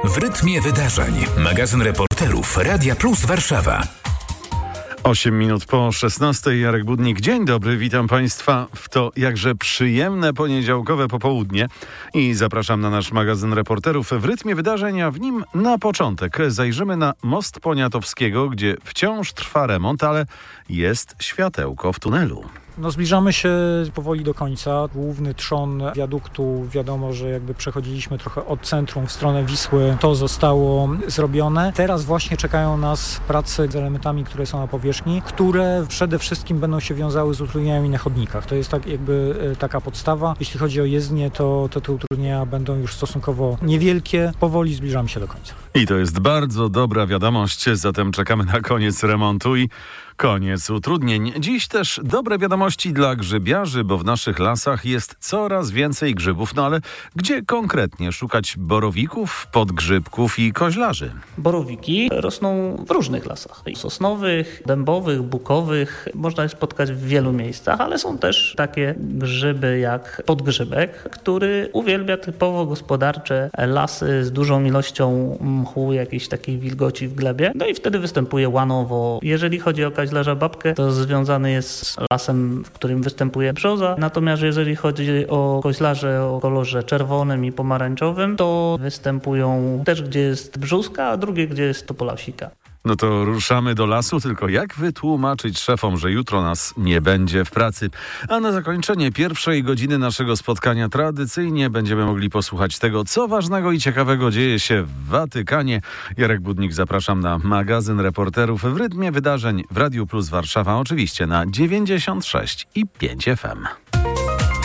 W rytmie wydarzeń. Magazyn reporterów Radia Plus Warszawa. 8 minut po 16. Jarek Budnik. Dzień dobry, witam Państwa w to jakże przyjemne poniedziałkowe popołudnie i zapraszam na nasz magazyn reporterów w rytmie wydarzeń, a w nim na początek zajrzymy na most Poniatowskiego, gdzie wciąż trwa remont, ale jest światełko w tunelu. Zbliżamy się powoli do końca. Główny trzon wiaduktu, wiadomo, że jakby przechodziliśmy trochę od centrum w stronę Wisły. To zostało zrobione. Teraz właśnie czekają nas prace z elementami, które są na powierzchni, które przede wszystkim będą się wiązały z utrudnieniami na chodnikach. To jest tak jakby taka podstawa. Jeśli chodzi o jezdnię, to te utrudnienia będą już stosunkowo niewielkie. Powoli zbliżamy się do końca. I to jest bardzo dobra wiadomość, zatem czekamy na koniec remontu i koniec utrudnień. Dziś też dobre wiadomości dla grzybiarzy, bo w naszych lasach jest coraz więcej grzybów. No ale gdzie konkretnie szukać borowików, podgrzybków i koźlarzy? Borowiki rosną w różnych lasach. Sosnowych, dębowych, bukowych. Można je spotkać w wielu miejscach, ale są też takie grzyby jak podgrzybek, który uwielbia typowo gospodarcze lasy z dużą ilością mchu, jakiejś takiej wilgoci w glebie. No i wtedy występuje łanowo. Jeżeli chodzi o kaźlarza babkę, to związany jest z lasem, w którym występuje brzoza. Natomiast jeżeli chodzi o koźlarze o kolorze czerwonym i pomarańczowym, to występują też, gdzie jest brzózka, a drugie, gdzie jest topolasika. No to ruszamy do lasu, tylko jak wytłumaczyć szefom, że jutro nas nie będzie w pracy? A na zakończenie pierwszej godziny naszego spotkania tradycyjnie będziemy mogli posłuchać tego, co ważnego i ciekawego dzieje się w Watykanie. Jarek Budnik, zapraszam na magazyn reporterów w rytmie wydarzeń w Radiu Plus Warszawa, oczywiście na 96,5 FM.